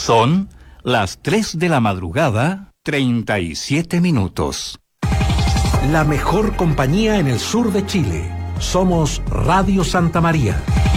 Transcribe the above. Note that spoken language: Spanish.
Son las 3 de la madrugada, 37 minutos. La mejor compañía en el sur de Chile. Somos Radio Santa María.